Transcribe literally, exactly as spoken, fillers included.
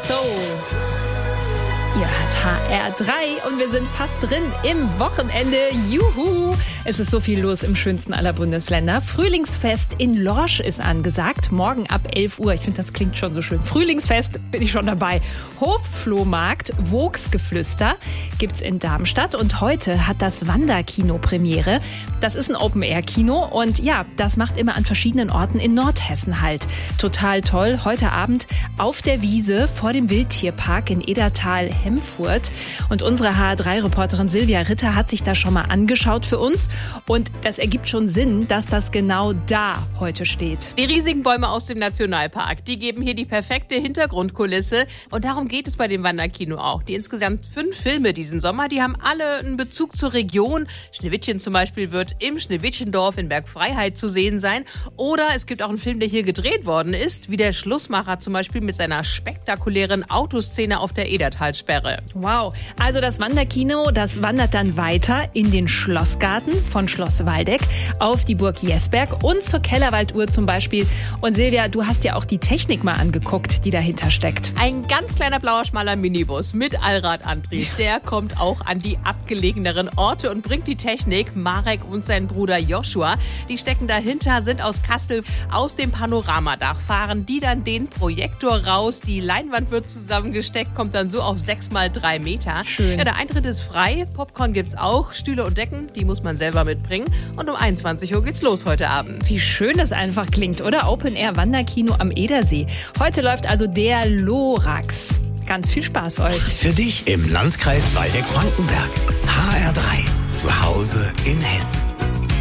Soul. Ihr hört H R drei und wir sind fast drin im Wochenende. Juhu! Es ist so viel los im schönsten aller Bundesländer. Frühlingsfest in Lorsch ist angesagt. Morgen ab elf Uhr. Ich finde, das klingt schon so schön. Frühlingsfest, bin ich schon dabei. Hofflohmarkt, Vogsgeflüster gibt's in Darmstadt. Und heute hat das Wanderkino Premiere. Das ist ein Open-Air-Kino. Und ja, das macht immer an verschiedenen Orten in Nordhessen halt. Total toll. Heute Abend auf der Wiese vor dem Wildtierpark in Edertal-Hemfurt. Und unsere H R drei Reporterin Silvia Ritter hat sich das schon mal angeschaut für uns. Und das ergibt schon Sinn, dass das genau da heute steht. Die riesigen Bäume aus dem Nationalpark, die geben hier die perfekte Hintergrundkulisse. Und darum geht es bei dem Wanderkino auch. Die insgesamt fünf Filme diesen Sommer, die haben alle einen Bezug zur Region. Schneewittchen zum Beispiel wird im Schneewittchendorf in Bergfreiheit zu sehen sein. Oder es gibt auch einen Film, der hier gedreht worden ist, wie der Schlussmacher zum Beispiel mit seiner spektakulären Autoszene auf der Edertalsperre. Wow, also das Wanderkino, das wandert dann weiter in den Schlossgarten von Schloss Waldeck auf die Burg Jesberg und zur Kellerwalduhr zum Beispiel. Und Silvia, du hast dir auch die Technik mal angeguckt, die dahinter steckt. Ein ganz kleiner blauer, schmaler Minibus mit Allradantrieb, der kommt auch an die abgelegeneren Orte und bringt die Technik. Marek und sein Bruder Joshua, die stecken dahinter, sind aus Kassel. Aus dem Panoramadach fahren die dann den Projektor raus. Die Leinwand wird zusammengesteckt, kommt dann so auf sechs mal drei Meter. Schön. Ja, der Eintritt ist frei, Popcorn gibt's auch, Stühle und Decken, die muss man selber mitbringen. Und um einundzwanzig Uhr geht's los heute Abend. Wie schön das einfach klingt, oder? Open-Air-Wanderkino am Edersee. Heute läuft also der Lorax. Ganz viel Spaß euch. Für dich im Landkreis Waldeck-Frankenberg. H R drei. Zu Hause in Hessen.